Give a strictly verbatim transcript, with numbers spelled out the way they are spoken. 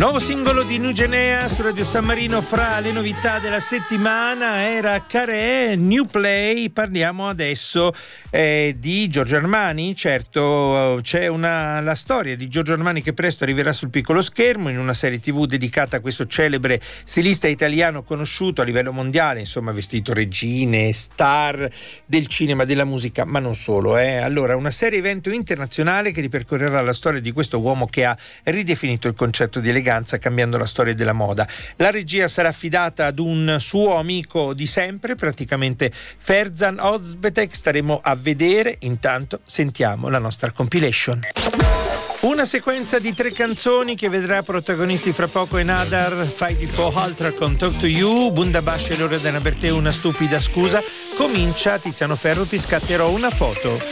Nuovo singolo di Nugenea su Radio San Marino. Fra le novità della settimana era Carè, New Play. Parliamo adesso eh, di Giorgio Armani. Certo, c'è una, la storia di Giorgio Armani che presto arriverà sul piccolo schermo in una serie tivù dedicata a questo celebre stilista italiano conosciuto a livello mondiale, insomma vestito regine, star del cinema, della musica, ma non solo. Eh. Allora, una serie evento internazionale che ripercorrerà la storia di questo uomo che ha ridefinito il concetto di eleganza cambiando la storia della moda. La regia sarà affidata ad un suo amico di sempre, praticamente Ferzan Özpetek. Staremo a vedere. Intanto sentiamo la nostra compilation. Una sequenza di tre canzoni che vedrà protagonisti fra poco Enadar, Fight for Ultra con Talk to You, Bundabash e Loredana Bertè, Una stupida scusa. Comincia Tiziano Ferro, Ti scatterò una foto.